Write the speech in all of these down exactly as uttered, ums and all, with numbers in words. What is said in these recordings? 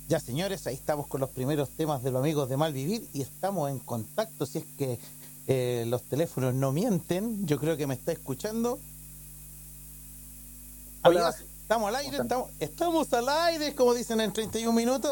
Ya, señores, ahí estamos con los primeros temas de los amigos de Malvivir y estamos en contacto. Si es que eh, los teléfonos no mienten, yo creo que me está escuchando. Hola, Avias, estamos al ¿cómo aire, están? estamos, estamos al aire, como dicen en treinta y un minutos.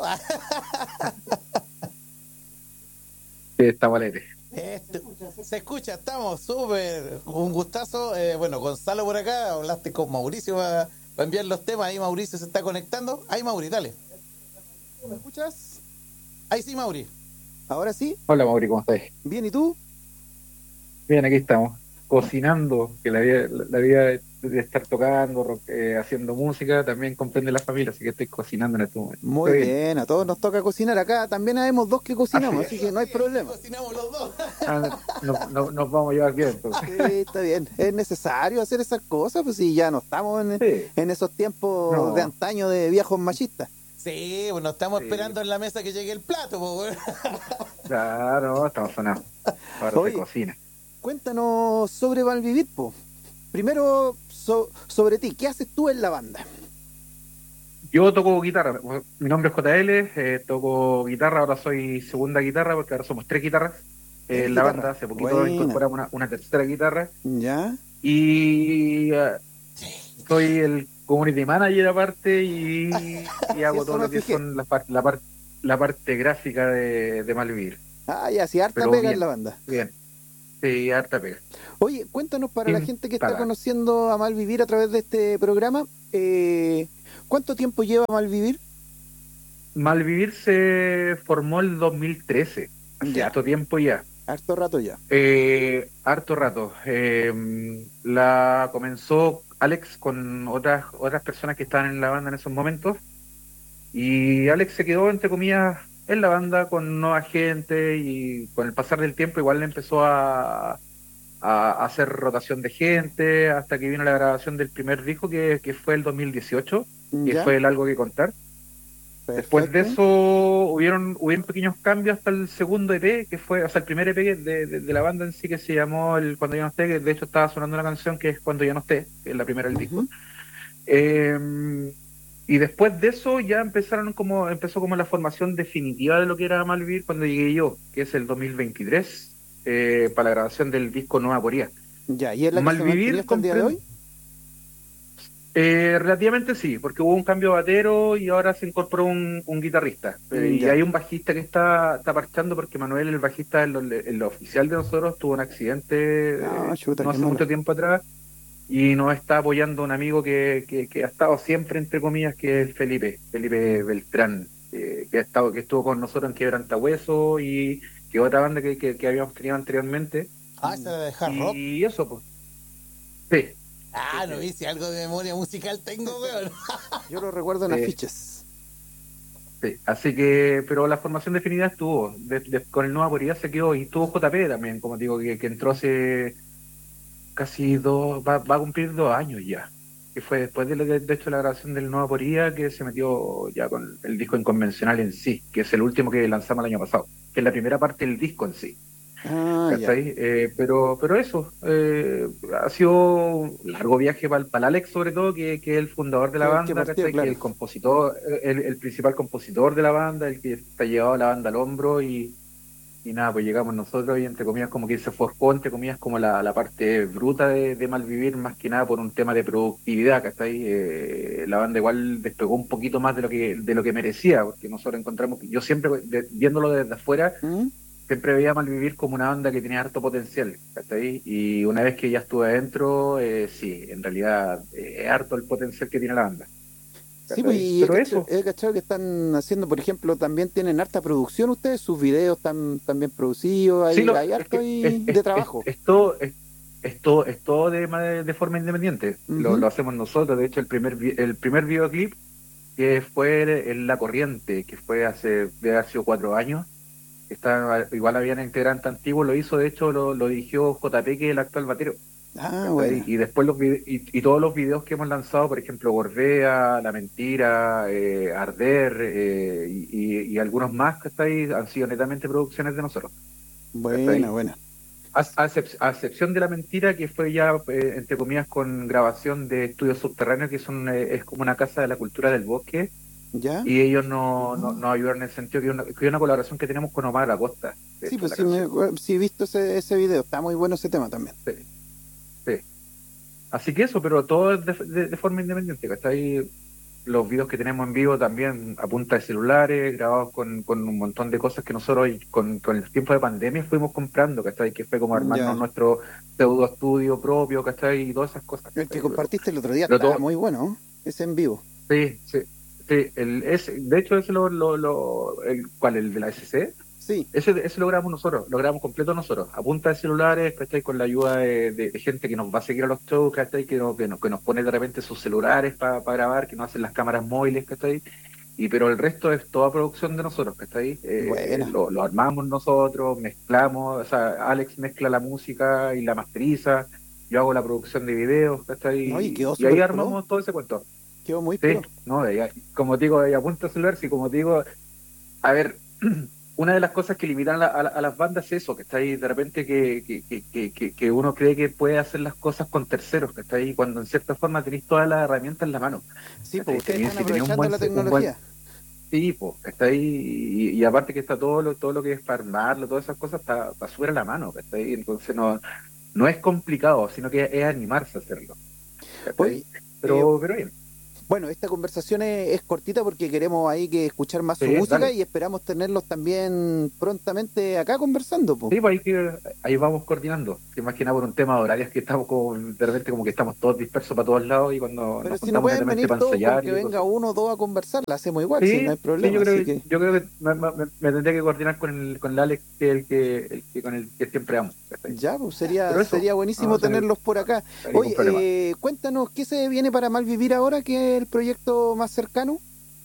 Sí, estamos al aire. Este, se escucha, estamos súper. Un gustazo. Eh, bueno, Gonzalo por acá, hablaste con Mauricio para enviar los temas. Ahí Mauricio se está conectando. Ahí, Mauri, dale. ¿Me escuchas? Ahí sí, Mauri. ¿Ahora sí? Hola, Mauri, ¿cómo estás? Bien, ¿y tú? Bien, aquí estamos, cocinando, que la vida, la vida de estar tocando, ro- eh, haciendo música, también comprende la familia, así que estoy cocinando en este momento. Muy Estoy bien. bien, a todos nos toca cocinar acá. También habemos dos que Así cocinamos, es. así que no hay Sí, aquí problema. cocinamos los dos. Ah, no- no- nos vamos a llevar bien, entonces. Sí, está bien. Es necesario hacer esas cosas, pues si ya no estamos en, Sí, en esos tiempos de no, antaño de viejos machistas. Sí, bueno, estamos sí, esperando en la mesa que llegue el plato, po, weón. claro, estamos sonando. Ahora se Oye, cocina. cuéntanos sobre Valvivir, po. Primero, so- sobre ti, ¿qué haces tú en la banda? Yo toco guitarra, mi nombre es J L, eh, toco guitarra, ahora soy segunda guitarra, porque ahora somos tres guitarras. Eh, ¿Eres en la banda guitarra? hace poquito Buena. incorporamos una, una tercera guitarra. ¿Ya? Y eh, soy el community manager aparte y, y Si hago eso todo me lo que fijé. son la, par- la, par- la parte gráfica de, de Malvivir. Ah, ya, sí, harta Pero pega en la bien, banda. bien. Sí, harta pega. Oye, cuéntanos para la Sin gente que está parar. conociendo a Malvivir a través de este programa, eh, ¿cuánto tiempo lleva Malvivir? Malvivir se formó el dos mil trece, hace Ya, harto tiempo ya. harto rato ya. Eh, harto rato. Eh, la comenzó Alex con otras, otras personas que estaban en la banda en esos momentos. Y Alex se quedó, entre comillas, en la banda con nueva gente y con el pasar del tiempo igual le empezó a, a- a hacer rotación de gente hasta que vino la grabación del primer disco que, que fue el dos mil dieciocho, que Ya, fue el Algo que Contar. Después de perfecto. eso hubieron, hubieron pequeños cambios hasta el segundo E P, que fue, o sea, el primer E P que- de, de, de la banda en sí, que se llamó el Cuando Ya No Esté, que de hecho estaba sonando una canción que es Cuando Ya No Esté, que es la primera del disco. Ujú. Eh, y después de eso ya empezaron como, empezó como la formación definitiva de lo que era Malvivir cuando llegué yo, que es el dos mil veintitrés, eh, para la grabación del disco Nueva Poría. Ya, ¿y es la que se ha mantenido Malvivir hasta el día de comprende, hoy? eh, relativamente sí, porque hubo un cambio de batero y ahora se incorporó un, un guitarrista. Eh, Mm, y ya. hay un bajista que está, está parchando porque Manuel, el bajista, en lo, en lo oficial de nosotros, tuvo un accidente Ah, eh, chuta, no qué hace mala. mucho tiempo atrás y nos está apoyando un amigo que, que, que ha estado siempre, entre comillas, que es Felipe, Felipe Beltrán, eh, que ha estado, que estuvo con nosotros en Quebrantahueso y que otra banda que, que, que habíamos tenido anteriormente. Ah, esa de hard rock. Y eso, pues, sí, sí, Ah, no sí, vi si algo de memoria musical tengo, weón. Yo lo recuerdo en sí, afiches. sí. Así que, pero la formación definida estuvo, de- de- con el Nueva Poría se quedó, y estuvo J P también, como digo, que, que entró hace casi dos, va, va a cumplir dos años ya. Que fue después de, lo que- de hecho la grabación del Nueva Poría que se metió ya con el disco inconvencional en sí, que es el último que lanzamos el año pasado, que es la primera parte del disco en sí. Ah, ya. ¿Cachai? Eh, pero, pero eso, eh, ha sido un largo viaje para el Alex, sobre todo, que, que es el fundador de la Que el que banda, partió, ¿cachai? Que es claro. el compositor, el, el principal compositor de la banda, el que está llevado la banda al hombro y, y nada, pues llegamos nosotros y entre comillas como que se forjó, entre comillas, como la, la parte bruta de, de Malvivir, más que nada por un tema de productividad, ¿cachai? Eh, la banda igual despegó un poquito más de lo que, de lo que merecía, porque nosotros encontramos, yo siempre, de- viéndolo desde afuera, ¿Mm? siempre veía Malvivir como una banda que tenía harto potencial, ¿cachai? Y una vez que ya estuve adentro, eh, sí, en realidad eh, es harto el potencial que tiene la banda, Sí, pues ¿cachai? y he Pero cachado, eso, he cachado que están haciendo, por ejemplo, también tienen harta producción ustedes, sus videos están, están bien producidos, sí, hay, lo, hay es harto que es, ahí es, de es, trabajo. es todo, es, es todo, es todo de, ma- de forma independiente, lo, Ujú. lo hacemos nosotros, de hecho el primer, vi- el primer videoclip que fue en La Corriente, que fue hace, debe haber sido cuatro años, está, igual habían integrante antiguo, lo hizo, de hecho lo, lo dirigió J P, que es el actual batero. Ah, ¿Cachai? buena. Y después los vide- y, y todos los videos que hemos lanzado, por ejemplo, Gordea, La Mentira, eh, Arder eh, y, y- y algunos más, ¿cachai? Han sido netamente producciones de nosotros. Buena, ¿Cachai? buena. A, a excep- a excepción de La Mentira, que fue ya, eh, entre comillas, con grabación de estudios subterráneos, que son, eh, es como una casa de la cultura del bosque, ¿Ya? y ellos no, no, nos ayudaron en el sentido que es una, que es una colaboración que tenemos con Omar Acosta. De Sí, hecho, pues la sí, me, canción. sí he visto ese, ese video, está muy bueno ese tema también. Sí, sí. Así que eso, pero todo es de, de, de forma independiente, ¿cachai? Los videos que tenemos en vivo también a punta de celulares, grabados con, con un montón de cosas que nosotros con, con el tiempo de pandemia fuimos comprando, ¿cachai? Que fue como armarnos Ya. nuestro pseudo estudio propio, ¿cachai? Y todas esas cosas, El que ¿cachai? Pero, compartiste el otro día pero estaba todo, muy bueno, ¿no? Ese en vivo. sí, sí, sí, el, ese, de hecho ese lo, lo, lo el, ¿cuál? ¿El de la S C? Sí, Ese, ese lo grabamos nosotros, lo grabamos completo nosotros, a punta de celulares, ¿cachai? Con la ayuda de, de- de gente que nos va a seguir a los shows, ¿cachai? Que, nos, que, nos, que nos pone de repente sus celulares para grabar, que nos hacen las cámaras móviles, ¿cachai? Y pero el resto es toda producción de nosotros, ¿cachai? Eh, buena. lo, lo armamos nosotros, mezclamos, o sea, Alex mezcla la música y la masteriza, yo hago la producción de videos, ¿cachai? No, y quedó Y, y ahí súper pro, armamos todo ese cuento. quedó muy Sí, pro. no, de ahí- como te digo, ahí a punta de celular, sí, como te digo, a ver, una de las cosas que limitan a, a- a las bandas es eso, que está ahí de repente que, que, que, que, que- que uno cree que puede hacer las cosas con terceros, que está ahí cuando en cierta forma tenéis todas las herramientas en la mano. Sí, pues ¿Cachai? ustedes Tenía- están si tenía un aprovechando buen la se- un buen tecnología. tipo, que está ahí, y, y aparte que está todo lo, todo lo que es para armarlo, todas esas cosas está, está súper a la mano, que está ahí, entonces no, no es complicado, sino que es animarse a hacerlo. ¿Cachai? Oye, eh, Pero, pero bien, bueno, esta conversación es, es cortita porque queremos ahí que escuchar más su sí, música dale. y esperamos tenerlos también prontamente acá conversando, pues. Sí, pues ahí, que- ahí vamos coordinando. Que más que nada por un tema de horarios que estamos como, de repente como que estamos todos dispersos para todos lados y cuando Pero nos si no juntamos pueden netamente venir para todos con ensayar que y venga cosas. uno o dos a conversar, la hacemos igual, sí, no Sí, hay sí, problema. yo creo Así que, que yo creo que me, me- me tendría que coordinar con el, con el Alex, que es el que, el que con el que siempre amo. ¿Cachai? ya, pues sería, Pero eso, sería no, buenísimo no hay, tenerlos por acá. no hay ningún Oye, problema. eh, cuéntanos, ¿qué se viene para Malvivir ahora, que es el proyecto más cercano?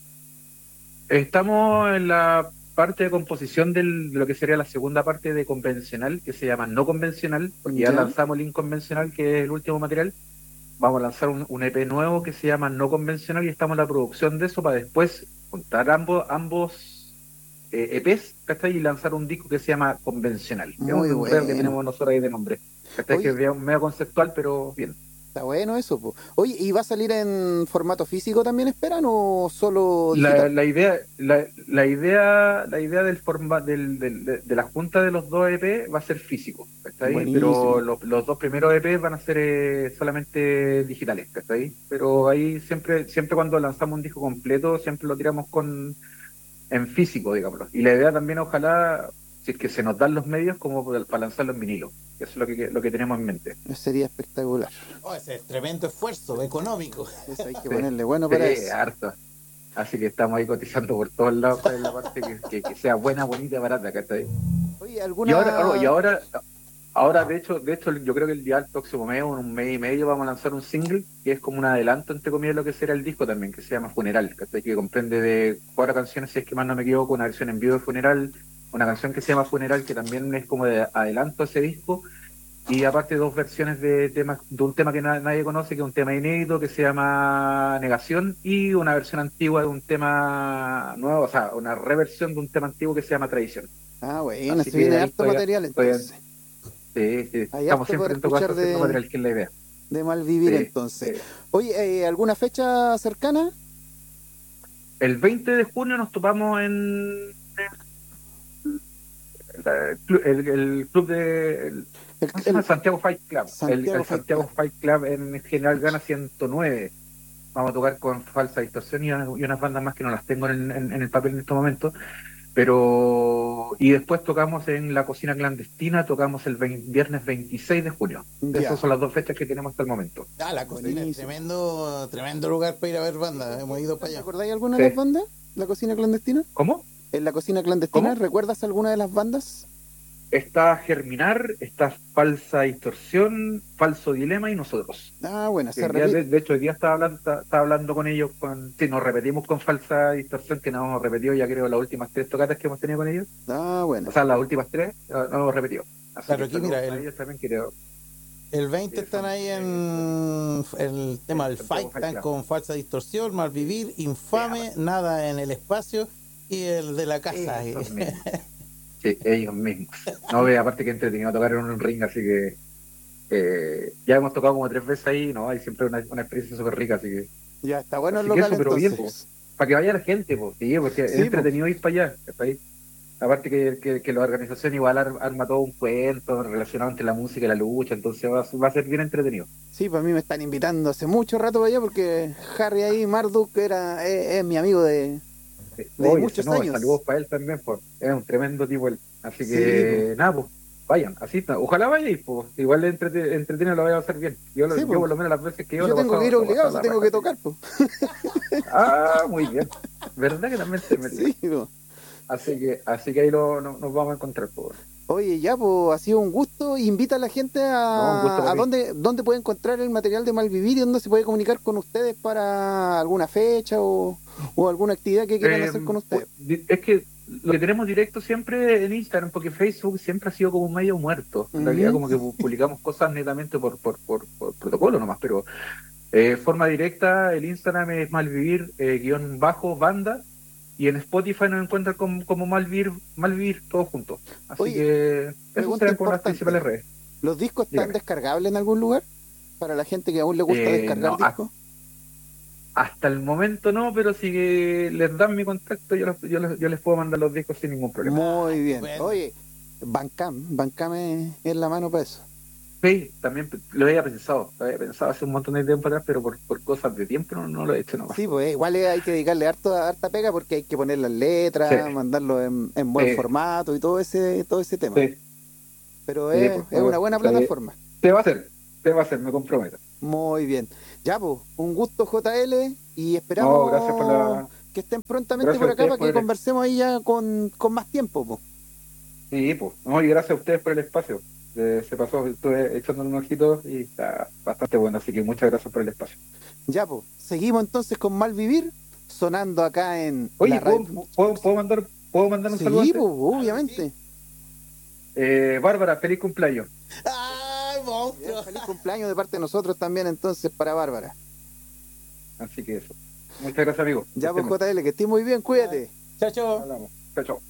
Estamos en la parte de composición del, de lo que sería la segunda parte de convencional, que se llama no convencional, porque ya Ya, lanzamos el inconvencional, que es el último material. Vamos a lanzar un, un E P nuevo que se llama No Convencional y estamos en la producción de eso para después juntar ambos ambos eh, E Ps, ¿cachai? Y lanzar un disco que se llama Convencional, que es muy un enredo que bueno. tenemos nosotros ahí de nombre. ¿Cachai? Que es Oye, medio medio conceptual, pero bien. está bueno eso, pues. Oye, ¿y va a salir en formato físico también, esperan, o solo La, digital? la idea, la, la idea, la idea del forma, del, del- de, de la junta de los dos E P va a ser físico, ¿cachai? Pero Buenísimo. los, los dos primeros E P van a ser eh, solamente digitales, ¿cachai? Pero ahí siempre, siempre cuando lanzamos un disco completo, siempre lo tiramos con en físico, digámoslo. Y la idea también, ojalá, si es que se nos dan los medios, como para para lanzarlo en vinilo. Eso es lo que, lo que tenemos en mente. Sería espectacular. Oh, ese es tremendo esfuerzo económico. Eso hay que Sí, ponerle bueno para sí, eso. harto. Así que estamos ahí cotizando por todos lados para la parte que, que, que sea buena, bonita, barata, ¿cachai? Oye, Y ahora, oh, y ¿alguna...? ahora, ahora de hecho, de hecho, yo creo que el día del próximo mes, o en un mes y medio, vamos a lanzar un single que es como un adelanto, entre comillas, de lo que será el disco también, que se llama Funeral, ¿cachai? Que comprende de cuatro canciones, si es que más no me equivoco, una versión en vivo de Funeral, una canción que se llama Funeral, que también es como de adelanto a ese disco, y aparte dos versiones de temas, de un tema que na- nadie conoce, que es un tema inédito, que se llama Negación, y una versión antigua de un tema nuevo, o sea, una reversión de un tema antiguo que se llama Tradición. Ah, bueno, Así se que viene ahí harto estoy, material estoy en- entonces. sí, sí, Hay estamos harto por siempre en todo caso escuchar haciendo de, material, que es la idea. de Malvivir Sí, entonces. sí. Oye, eh, ¿alguna fecha cercana? El veinte de junio nos topamos en el, clu- el- el club de... el- El, ¿cómo se llama? el Santiago Fight Club. El, Santiago el Fight Santiago Club. Fight Club en General Gana ciento nueve. Vamos a tocar con Falsa Distorsión y, y unas bandas más que no las tengo en, en- en el papel en estos momentos. Pero... Y después tocamos en La Cocina Clandestina, tocamos el vein- viernes veintiséis de junio. Ya, Esas son las dos fechas que tenemos hasta el momento. Ah, la cocina es buenísimo. tremendo, tremendo lugar para ir a ver bandas. Hemos ido para allá. ¿Recordáis alguna de Sí. las bandas? ¿La cocina clandestina? ¿Cómo? ¿En la cocina clandestina? ¿Cómo? ¿Recuerdas alguna de las bandas? Está Germinar, está Falsa Distorsión, Falso Dilema y nosotros. Ah, bueno, Que se el día de, repite. de hecho, hoy día estaba hablando, estaba, estaba hablando con ellos, con, sí, nos repetimos con Falsa Distorsión, que nos hemos repetido ya creo las últimas tres tocatas que hemos tenido con ellos. Ah, bueno. O sea, las últimas tres no, no hemos repetido. Así Claro, que aquí saludos mira, a el, ellos también creo. el veinte están ahí en el tema del fight, están con Falsa Distorsión, Malvivir, Infame, Nada en el Espacio y el de la casa. Esos mismos. Sí, ellos mismos. No, ve, aparte que entretenido tocar en un ring, así que eh, ya hemos tocado como tres veces ahí, no, hay siempre una, una experiencia súper rica, así que Ya, está bueno el así que local eso, pero bien, entonces. para que vaya la gente, pues, sí, porque Sí, es entretenido ir para allá. ¿Cachai? Aparte que, que, que la organización igual ar- arma todo un cuento relacionado entre la música y la lucha, entonces va, a- va a ser bien entretenido. Sí, para mí me están invitando hace mucho rato para allá porque Harry ahí, Marduk, era, es, es mi amigo de, Sí. de Oye, ese muchos no, años. saludos para él también, pues, es un tremendo tipo él. Así Sí, pues. que, nada, pues, vayan, así, está. Ojalá vayáis, pues, igual le entrete- entretenido lo vaya a hacer bien. Yo, lo- Sí, yo pues. por lo menos las veces que yo Yo lo he tengo que pasado, ir lo he obligado, pasado a si la tengo raja, que así tocar, que- pues. Ah, muy bien. ¿Verdad que también te metí? Sí, pues. Así que, así que ahí lo, no- nos vamos a encontrar, pues. Oye, ya, pues ha sido un gusto. Invita a la gente No, un gusto a, a para mí. dónde, dónde puede encontrar el material de Malvivir y dónde se puede comunicar con ustedes para alguna fecha o, o alguna actividad que quieran Eh, hacer con pues, ustedes. di- es que lo que tenemos directo siempre en Instagram, porque Facebook siempre ha sido como un medio muerto. En realidad, Ujú. como que pu- publicamos cosas netamente por, por, por, por protocolo nomás, pero eh, forma directa, el Instagram es Malvivir, eh, guión bajo, banda, y en Spotify nos encuentran como, como Malvivir, Malvivir, todos juntos. Así Oye, que esas pregunta serán como las importante. principales redes. ¿Los discos están Dígame. descargables en algún lugar? Para la gente que aún le gusta Eh, descargar no, a- discos. hasta el momento no, pero si que les dan mi contacto, yo, los- yo, les- yo les puedo mandar los discos sin ningún problema. Muy bien. Bueno. Oye, Bandcamp, Bandcamp es, es la mano para eso. Sí, también lo había pensado, lo había pensado hace un montón de tiempo atrás, pero por, por cosas de tiempo no, no lo he hecho nomás. Sí, pues igual hay que dedicarle harto, harta pega porque hay que poner las letras, Sí. mandarlo en, en buen Sí. formato y todo ese, todo ese tema. Sí, Pero sí, es, pues, es bueno, una buena o sea, plataforma. te va a hacer, te va a hacer, me comprometo. Muy bien. Ya, pues, un gusto J L y esperamos No, gracias por la... que estén prontamente Gracias por a acá ustedes para por que el... conversemos ahí ya con, con más tiempo, pues. Sí, pues, no, y gracias a ustedes por el espacio. Eh, se pasó, estuve echando un ojito y está bastante bueno, así que muchas gracias por el espacio. Ya, pues, seguimos entonces con Malvivir, sonando acá en Oye, la ¿puedo, radio. puedo, puedo mandar, ¿puedo mandar un saludo Sí, antes? pues, obviamente. Eh, Bárbara, feliz cumpleaños. ¡Ay, monstruo! Feliz cumpleaños de parte de nosotros también entonces para Bárbara. Así que eso. Muchas gracias, amigo. Ya, Que pues, estén J L, que estés muy bien, cuídate. Chao, chao. bien. Hablamos. Chao, chao.